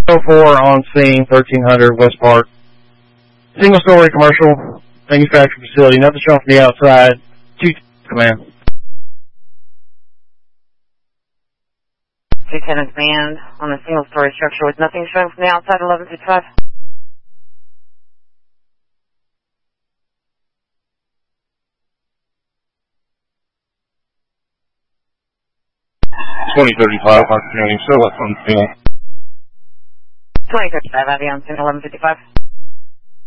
04 on scene, 1300 West Park. Single-story commercial manufacturing facility. Nothing shown from the outside. 2 command. 210 command on a single-story structure with nothing showing from the outside, 1155. 2035, Mark County, still up on scene. 2035, Avion, 1155.